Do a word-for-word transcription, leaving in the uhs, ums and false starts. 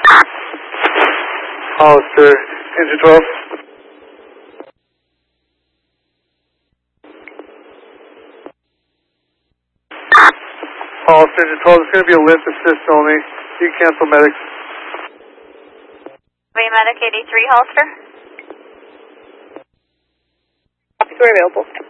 Hollister, engine twelve. Hollister, engine twelve, it's going to be a lift assist only. You can cancel medics. Medic eighty-three, Hollister. We're available.